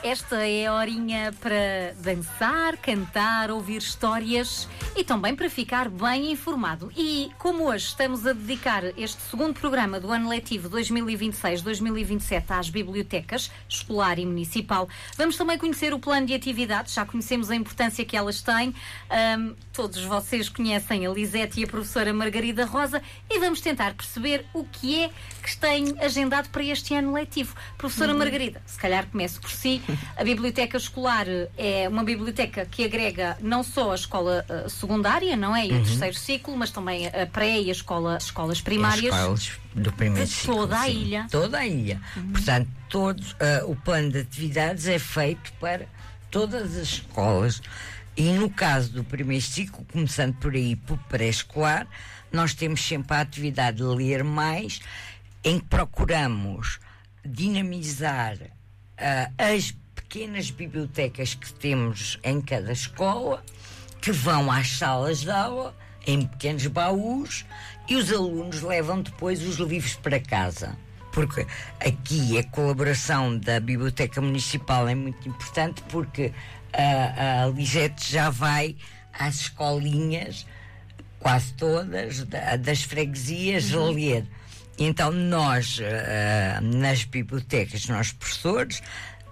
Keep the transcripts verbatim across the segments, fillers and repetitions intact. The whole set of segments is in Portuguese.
Esta é a horinha para dançar, cantar, ouvir histórias e também para ficar bem informado. E como hoje estamos a dedicar este segundo programa do ano letivo dois mil e vinte e seis dois mil e vinte e sete às bibliotecas escolar e municipal, vamos também conhecer o plano de atividades. Já conhecemos a importância que elas têm. Um, todos vocês conhecem a Lisete e a professora Margarida Rosa e vamos tentar perceber o que é que têm agendado para este ano letivo. Professora uhum. Margarida, se calhar começo por si. A biblioteca escolar é uma biblioteca que agrega não só a escola uh, secundária, não é? E uhum. o terceiro ciclo, mas também a pré e a escola, as escolas primárias. As escolas do primeiro de ciclo. Toda a sim. ilha. Toda a ilha. Uhum. Portanto, todos, uh, o plano de atividades é feito para todas as escolas. E no caso do primeiro ciclo, começando por aí, por pré-escolar, nós temos sempre a atividade de ler mais, em que procuramos dinamizar uh, as pequenas bibliotecas que temos em cada escola, que vão às salas de aula, em pequenos baús, e os alunos levam depois os livros para casa. Porque aqui a colaboração da Biblioteca Municipal é muito importante, porque a, a Lisete já vai às escolinhas, quase todas, da, das freguesias, uhum. ler. Então nós, uh, nas bibliotecas, nós professores,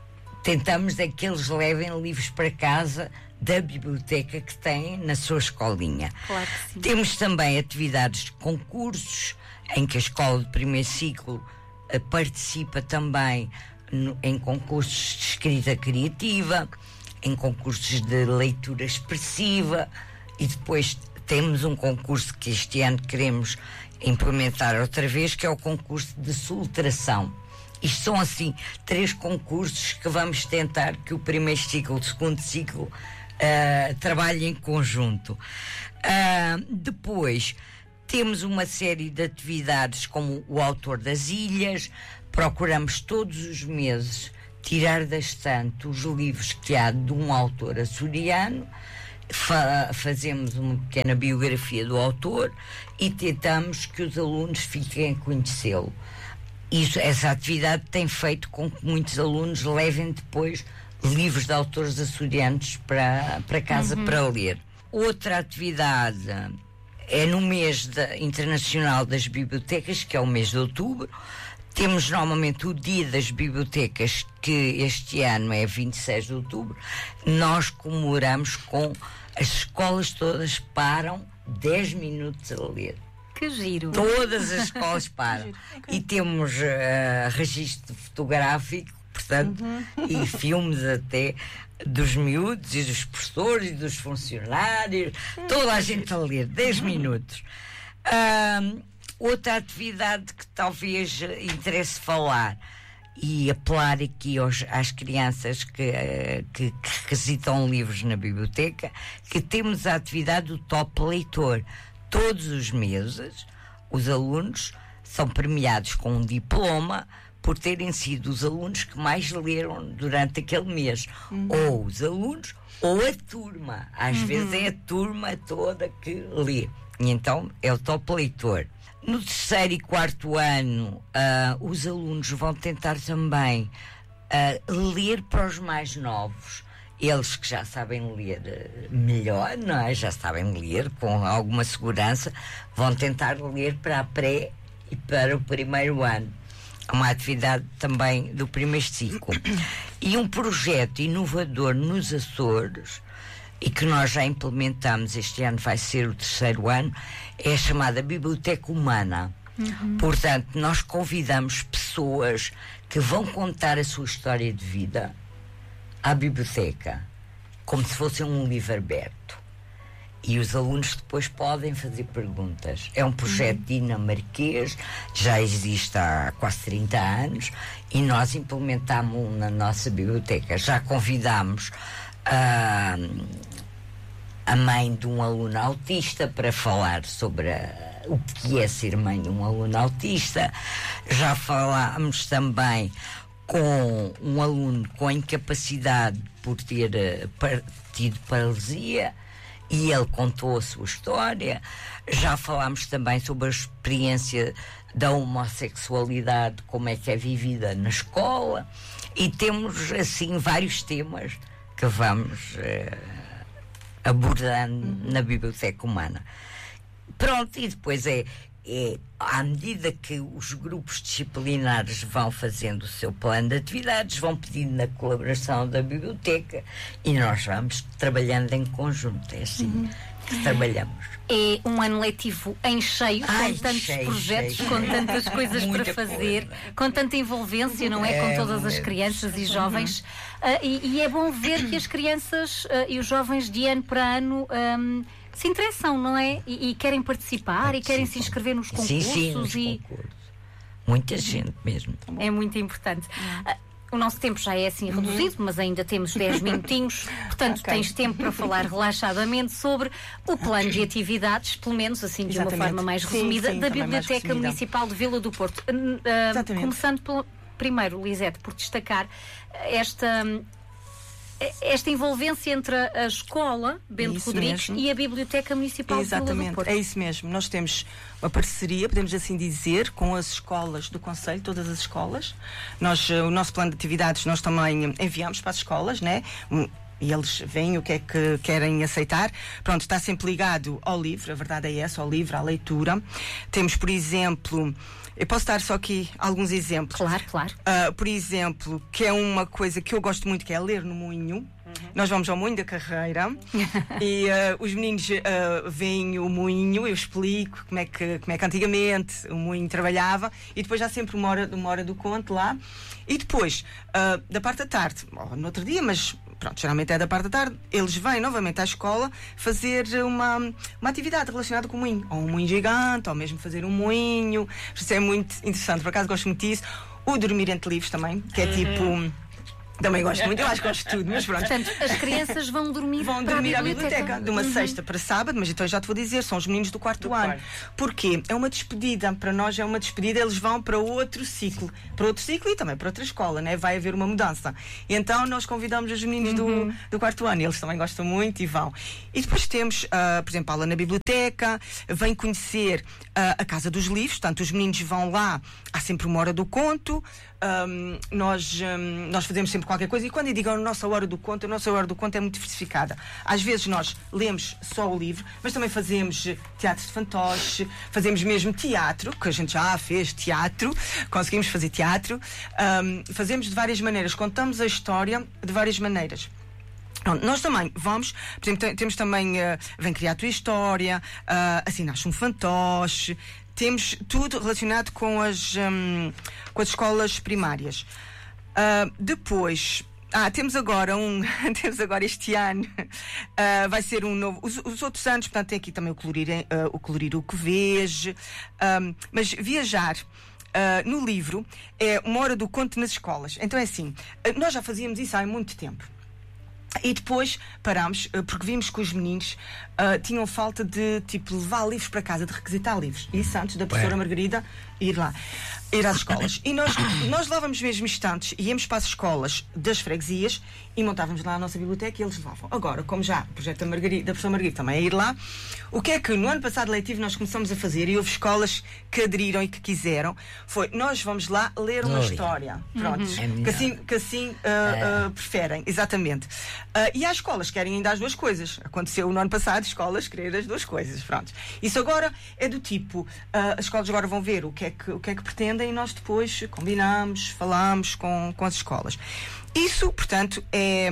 tentamos é que eles levem livros para casa da biblioteca que têm na sua escolinha. Claro que sim. Temos também atividades de concursos, em que a escola de primeiro ciclo uh, participa também no, em concursos de escrita criativa, em concursos de leitura expressiva, e depois temos um concurso que este ano queremos implementar outra vez, que é o concurso de soltração. Isto são, assim, três concursos que vamos tentar que o primeiro ciclo, o segundo ciclo, uh, trabalhe em conjunto. Uh, depois, temos uma série de atividades como o Autor das Ilhas. Procuramos todos os meses tirar da estante os livros que há de um autor açoriano. Fa- fazemos uma pequena biografia do autor e tentamos que os alunos fiquem a conhecê-lo. Isso, essa atividade tem feito com que muitos alunos levem depois livros de autores açorianos para, para casa uhum. para ler. Outra atividade é no mês de, internacional das bibliotecas, que é o mês de outubro. Temos normalmente o dia das bibliotecas, que este ano é vinte e seis de outubro. Nós comemoramos com as escolas todas param dez minutos a ler. Que giro! Todas as escolas param. Okay. E temos uh, registro fotográfico, portanto, uhum. e filmes até dos miúdos e dos professores e dos funcionários, toda a gente a ler, dez minutos. Uh, outra atividade que talvez interesse falar e apelar aqui aos, às crianças que, que, que requisitam livros na biblioteca, que temos a atividade do Top Leitor. Todos os meses, os alunos são premiados com um diploma por terem sido os alunos que mais leram durante aquele mês. Uhum. Ou os alunos, ou a turma. Às uhum. vezes é a turma toda que lê. E então é o Top Leitor. No terceiro e quarto ano, uh, os alunos vão tentar também uh, ler para os mais novos. Eles que já sabem ler melhor, não é? Já sabem ler com alguma segurança, vão tentar ler para a pré e para o primeiro ano. É uma atividade também do primeiro ciclo. E um projeto inovador nos Açores, e que nós já implementamos, este ano vai ser o terceiro ano, é a chamada Biblioteca Humana. Uhum. Portanto, nós convidamos pessoas que vão contar a sua história de vida à biblioteca, como se fosse um livro aberto. E os alunos depois podem fazer perguntas. É um projeto uhum. dinamarquês, já existe há quase trinta anos, e nós implementámos na nossa biblioteca. Já convidámos a, a mãe de um aluno autista para falar sobre a, o que é ser mãe de um aluno autista. Já falámos também com um aluno com incapacidade por ter uh, par- tido paralisia, e ele contou a sua história. Já falámos também sobre a experiência da homossexualidade, como é que é vivida na escola, e temos assim vários temas que vamos uh, abordando na Biblioteca Humana. Pronto, e depois é, é à medida que os grupos disciplinares vão fazendo o seu plano de atividades, vão pedindo na colaboração da biblioteca, e nós vamos trabalhando em conjunto. É assim uhum. que trabalhamos. É um ano letivo em cheio, Ai, com tantos cheio, projetos, cheio, com tantas coisas para fazer, coisa. Com tanta envolvência, não é? é com todas as crianças e jovens. Uhum. Uh, e, e é bom ver que as crianças uh, e os jovens de ano para ano um, se interessam, não é? E, e querem participar é, e querem sim, se inscrever nos concursos. Sim, sim, nos e... concursos. Muita gente mesmo. É muito importante. Uh, O nosso tempo já é assim reduzido, uhum. mas ainda temos dez minutinhos, portanto okay. tens tempo para falar relaxadamente sobre o plano de atividades, pelo menos assim de Exatamente. Uma forma mais resumida, sim, sim, da Biblioteca Municipal de Vila do Porto. Uh, uh, começando pelo, primeiro, Lisete, por destacar esta, esta envolvência entre a escola Bento é Rodrigues mesmo. E a Biblioteca Municipal Exatamente. De Vila do Porto. É isso mesmo. Nós temos uma parceria, podemos assim dizer, com as escolas do Concelho, todas as escolas. Nós, o nosso plano de atividades nós também enviamos para as escolas, né? E eles veem o que é que querem aceitar. Pronto, está sempre ligado ao livro, a verdade é essa, ao livro, à leitura. Temos, por exemplo, eu posso dar só aqui alguns exemplos. Claro, claro. Uh, por exemplo, que é uma coisa que eu gosto muito, que é ler no Moinho. Uhum. Nós vamos ao Moinho da Carreira e uh, os meninos uh, veem o Moinho, eu explico como é, que, como é que antigamente o Moinho trabalhava, e depois há sempre uma hora, uma hora do conto lá. E depois, uh, da parte da tarde, ou no outro dia, mas pronto, geralmente é da parte da tarde, eles vêm novamente à escola fazer uma, uma atividade relacionada com o moinho, ou um moinho gigante, ou mesmo fazer um moinho. Isso é muito interessante, por acaso gosto muito disso. O dormir entre livros também, que é tipo... Também gosto muito, eu acho que gosto de tudo, mas pronto. Portanto, as crianças vão dormir Vão para dormir a à biblioteca, de uma uhum. sexta para sábado, mas então eu já te vou dizer, são os meninos do quarto do ano. Quarto. Porquê? É uma despedida, para nós é uma despedida, eles vão para outro ciclo, para outro ciclo e também para outra escola, né? Vai haver uma mudança. E então nós convidamos os meninos uhum. do, do quarto ano, eles também gostam muito e vão. E depois temos, uh, por exemplo, aula na biblioteca, vêm conhecer uh, a Casa dos Livros, portanto os meninos vão lá, há sempre uma hora do conto. Um, nós, um, nós fazemos sempre qualquer coisa, e quando eu digo a nossa hora do conto, a nossa hora do conto é muito diversificada. Às vezes nós lemos só o livro, mas também fazemos teatro de fantoche, fazemos mesmo teatro, que a gente já fez teatro, conseguimos fazer teatro, um, fazemos de várias maneiras, contamos a história de várias maneiras. Nós também vamos, por exemplo, temos também uh, Vem Criar a Tua História, uh, assim nasce um fantoche. Temos tudo relacionado com as, um, com as escolas primárias. Uh, depois, ah, temos agora um, temos agora este ano, uh, vai ser um novo. Os, os outros anos, portanto, tem aqui também o colorir, uh, o colorir o que vês, um, mas viajar. Uh, no livro é uma hora do conto nas escolas. Então é assim, uh, nós já fazíamos isso há muito tempo. E depois parámos, porque vimos que os meninos uh, tinham falta de, tipo, levar livros para casa, de requisitar livros. Isso antes da professora Margarida ir lá, ir às escolas. E nós, nós levávamos mesmo instantes, íamos para as escolas das freguesias e montávamos lá a nossa biblioteca e eles levavam. Agora, como já o projeto da, Margarida, da professora Margarida também é ir lá, o que é que no ano passado letivo nós começamos a fazer, e houve escolas que aderiram e que quiseram, foi, nós vamos lá ler uma Glória. História. Pronto. Uhum. Que assim, que assim uh, é. uh, preferem, exatamente. Uh, e há escolas que querem ainda as duas coisas. Aconteceu no ano passado, escolas querer as duas coisas. Pronto. Isso agora é do tipo, uh, as escolas agora vão ver o que é que, o que, é que pretendem e nós depois combinamos, falamos com, com as escolas. Isso, portanto, é,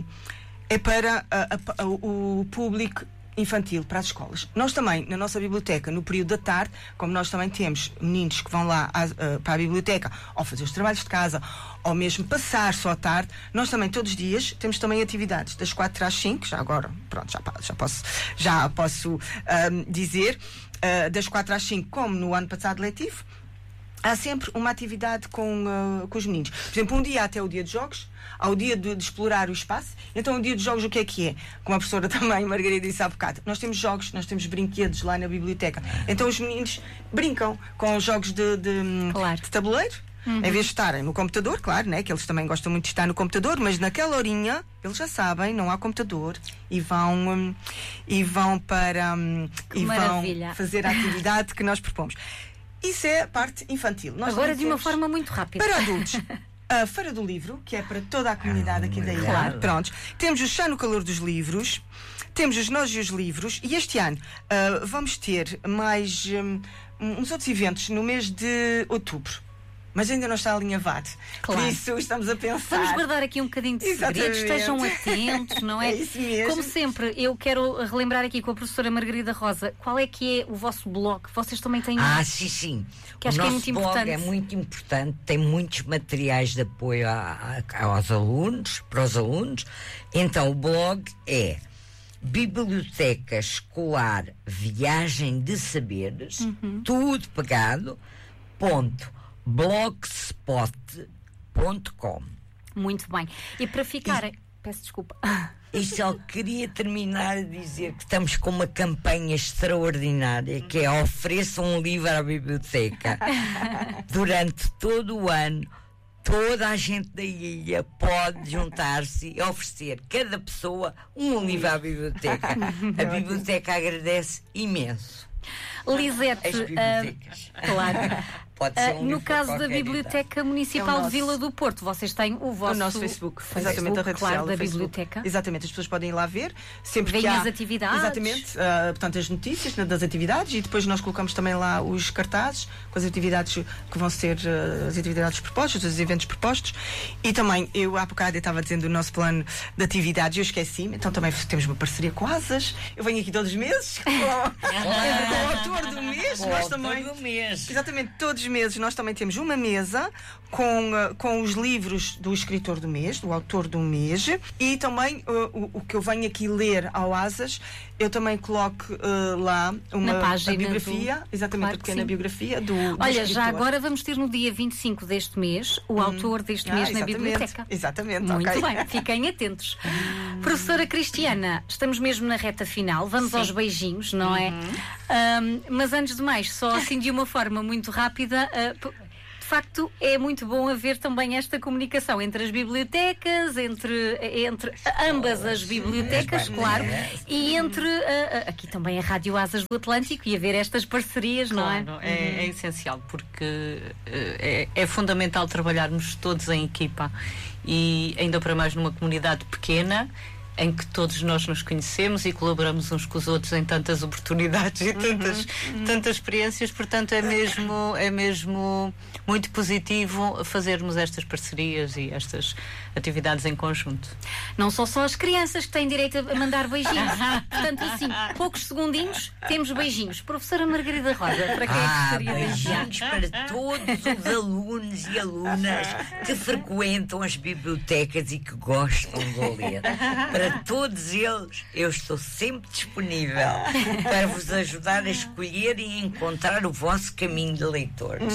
é para a, a, a, o público infantil, para as escolas. Nós também, na nossa biblioteca, no período da tarde, como nós também temos meninos que vão lá a, a, para a biblioteca ou fazer os trabalhos de casa ou mesmo passar só à tarde, nós também todos os dias temos também atividades das quatro às cinco, já agora, pronto, já, já posso, já posso um, dizer, uh, das quatro às cinco, como no ano passado letivo, há sempre uma atividade com, uh, com os meninos. Por exemplo, um dia até o dia de jogos, há o dia de, de explorar o espaço. Então, o dia de jogos, o que é que é? Como a professora também, Margarida, disse há bocado, nós temos jogos, nós temos brinquedos lá na biblioteca. Então, os meninos brincam com os jogos de, de, claro. de tabuleiro, uhum. em vez de estarem no computador, claro, né? Que eles também gostam muito de estar no computador, mas naquela horinha, eles já sabem, não há computador, e vão, um, e vão para... Um, e maravilha. vão fazer a atividade que nós propomos. Isso é a parte infantil. Nós Agora de uma temos, forma muito rápida. para adultos, a Feira do Livro, que é para toda a comunidade Ah, aqui da ilha. claro. Prontos. Temos o Chá no Calor dos Livros, temos os Nós e os Livros, e este ano uh, vamos ter mais um, uns outros eventos no mês de outubro. Mas ainda não está alinhavado. Claro. Por isso estamos a pensar. Vamos guardar aqui um bocadinho de segredos, Exatamente. estejam atentos, não é? É isso mesmo. Como sempre, eu quero relembrar aqui com a professora Margarida Rosa, qual é que é o vosso blog? Vocês também têm um? Ah, sim, sim. Que o acho que é nosso muito blog importante. é muito importante, tem muitos materiais de apoio a, a, aos alunos, para os alunos. Então, o blog é Biblioteca Escolar Viagem de Saberes, Uhum. tudo pegado, ponto blogspot ponto com. Muito bem. E para ficarem... Peço desculpa. E só queria terminar a dizer que estamos com uma campanha extraordinária, que é ofereça um livro à biblioteca. Durante todo o ano, toda a gente da ilha pode juntar-se e oferecer cada pessoa um livro à biblioteca. A biblioteca agradece imenso. Lisete, As bibliotecas. ah, claro. Pode ser Ah, um no livro para caso da qualquer Biblioteca É Municipal o de nosso- Vila do Porto, vocês têm o vosso O nosso Facebook, Facebook, exatamente, a rede claro, social da do Facebook. biblioteca. Exatamente, as pessoas podem ir lá ver sempre Veem que há as atividades. Exatamente, ah, portanto as notícias, né, das atividades, e depois nós colocamos também lá os cartazes com as atividades que vão ser ah, as atividades propostas, os eventos propostos. E também, eu há bocado eu estava dizendo o nosso plano de atividades, eu esqueci-me, então também temos uma parceria com a Asas. Eu venho aqui todos os meses com, com o autor do mês. Com o Nós autor também do mês. Exatamente, todos os meses nós também temos uma mesa com, uh, com os livros do escritor do mês, do autor do mês, e também uh, o, o que eu venho aqui ler ao Asas, eu também coloco uh, lá uma Na página a biografia, do- exatamente, Claro a que pequena sim. biografia do, do Olha, já escritor. agora vamos ter no dia vinte e cinco deste mês o autor deste Ah, mês na exatamente, biblioteca. Exatamente, Muito ok. bem, fiquem atentos. Professora Cristiana, estamos mesmo na reta final, vamos aos beijinhos, não é? Ahm, mas antes de mais, só assim de uma forma muito rápida, ah, p- de facto é muito bom haver também esta comunicação entre as bibliotecas, entre, entre ambas as bibliotecas, claro, e entre ah, ah, aqui também a Rádio Asas do Atlântico e haver estas parcerias, não é? Claro, é, é essencial, porque eh, é, é fundamental trabalharmos todos em equipa e ainda para mais numa comunidade pequena em que todos nós nos conhecemos e colaboramos uns com os outros em tantas oportunidades e tantas, tantas experiências, portanto é mesmo, é mesmo muito positivo fazermos estas parcerias e estas atividades em conjunto. Não são só as crianças que têm direito a mandar beijinhos. Portanto, assim, poucos segundinhos, temos beijinhos. Professora Margarida Rosa, para quem é que Ah, gostaria de enviar? beijinhos para todos os alunos e alunas que frequentam as bibliotecas e que gostam de ler. Para todos eles, eu estou sempre disponível para vos ajudar a escolher e encontrar o vosso caminho de leitores.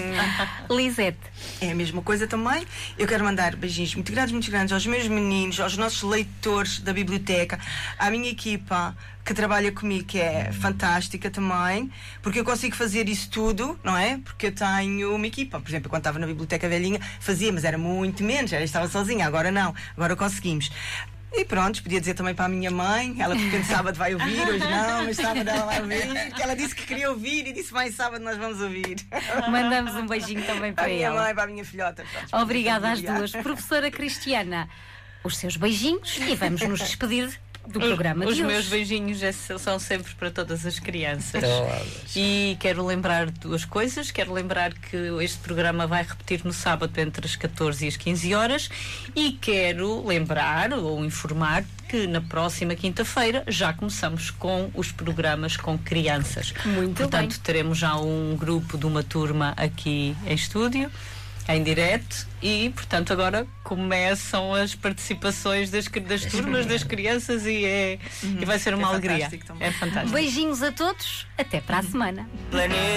Lisete, É a mesma coisa também. Eu quero mandar beijinhos muito grandes, muito grandes aos meus meninos, aos nossos leitores da biblioteca, à minha equipa que trabalha comigo, que é fantástica também, porque eu consigo fazer isso tudo, não é? Porque eu tenho uma equipa. Por exemplo, quando estava na biblioteca velhinha, fazia, mas era muito menos, eu estava sozinha, agora não, agora conseguimos. E pronto, podia dizer também para a minha mãe, ela de repente sábado vai ouvir, hoje não, mas sábado ela vai ouvir, que ela disse que queria ouvir e disse, mãe, sábado nós vamos ouvir. mandamos um beijinho também Para para a minha ela. mãe, para a minha filhota. Pronto, Obrigada às familiar. duas. Professora Cristiana, os seus beijinhos e vamos nos despedir do programa Os de meus hoje. beijinhos é- são sempre para todas as crianças. Todas. E quero lembrar duas coisas. Quero lembrar que este programa vai repetir no sábado entre as catorze e as quinze horas. E quero lembrar ou informar que na próxima quinta-feira já começamos com os programas com crianças. Muito Portanto, bem. teremos já um grupo de uma turma aqui em estúdio, em direto, e portanto agora começam as participações das, das turmas, das crianças, e, é, e vai ser uma É alegria. fantástico também. É fantástico. Beijinhos a todos, até para a semana.